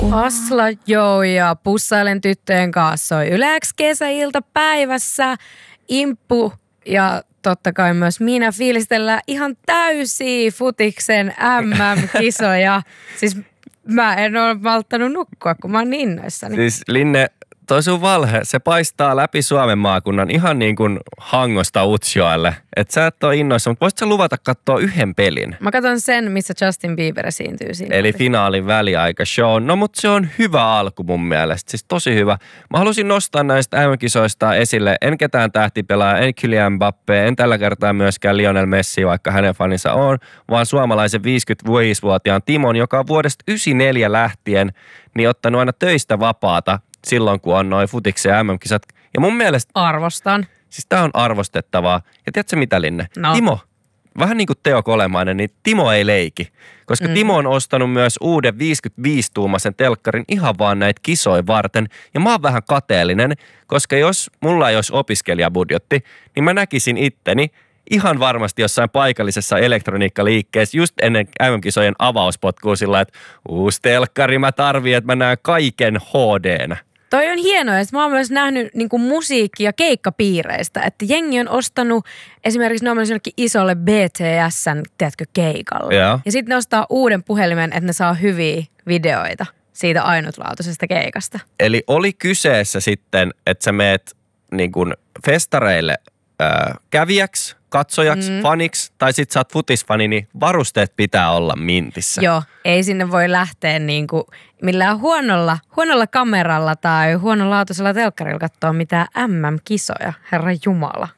Asla Joe ja pussailen tyttöjen kanssa. Soi Yle X kesäilta päivässä. Imppu ja totta kai myös minä fiilistellään ihan täysiä futiksen MM-kisoja. Siis mä en ole malttanut nukkua, kun mä oon niin innoissani. Siis Linne, toi sun valhe, se paistaa läpi Suomen maakunnan ihan niin kuin Hangosta Utsjoelle. Että sä et ole innoissa, mutta voisit sä luvata katsoa yhden pelin? Mä katson sen, missä Justin Bieber esiintyy siinä. Eli finaalin väliaika show. No mutta se on hyvä alku mun mielestä, siis tosi hyvä. Mä halusin nostaa näistä MM-kisoista esille. En ketään tähtipelaa, en Kylian Mbappé, en tällä kertaa myöskään Lionel Messi, vaikka hänen faninsa on, vaan suomalaisen 55-vuotiaan Timon, joka on vuodesta 1994 lähtien niin ottanut aina töistä vapaata silloin, kun on noin futiksen MM-kisat. Ja mun mielestä... Arvostan. Siis tää on arvostettavaa. Ja tiedätkö mitä, Linne? No. Timo, vähän niin kuin Teo Kolemainen, niin Timo ei leiki. Koska Timo on ostanut myös uuden 55-tuumaisen telkkarin ihan vaan näitä kisoja varten. Ja mä oon vähän kateellinen, koska jos mulla ei olisi opiskelijabudjetti, niin mä näkisin itteni ihan varmasti jossain paikallisessa elektroniikkaliikkeessä just ennen MM-kisojen avauspotkua sillä, että uusi telkkari mä tarvii, että mä näen kaiken HD:nä. Toi on hienoa, ja mä oon myös nähnyt niin kuin musiikki- ja keikkapiireistä, että jengi on ostanut esimerkiksi ne on mennyt jollekin isolle BTS:n, tiedätkö, keikalle. Ja sitten ne ostaa uuden puhelimen, että ne saa hyviä videoita siitä ainutlaatuisesta keikasta. Eli oli kyseessä sitten, että sä meet niin kuin festareille kävijäksi, katsojaksi, faniksi, tai sit sä oot futisfani, niin varusteet pitää olla mintissä. Joo, ei sinne voi lähteä niinku millään huonolla kameralla tai huonolaatuisella telkkarilla katsoa mitään MM-kisoja, herra jumala.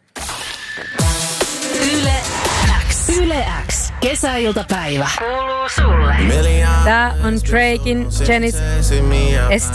Yle X. Yle X. Kesäiltapäivä. Kuuluu sulle. Tää on Drakein Genesis